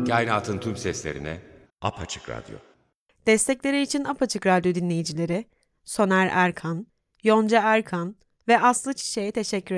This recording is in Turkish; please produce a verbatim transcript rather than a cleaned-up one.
Kainatın tüm seslerine Apaçık Radyo. Destekleri için Apaçık Radyo dinleyicileri Soner Erkan, Yonca Erkan ve Aslı Çiçek'e teşekkür